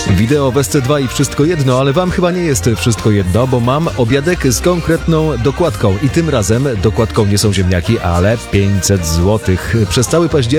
Wideo w SC2 i wszystko jedno, ale wam chyba nie jest wszystko jedno, bo mam obiadek z konkretną dokładką i tym razem dokładką nie są ziemniaki, ale 500 zł. Przez cały październik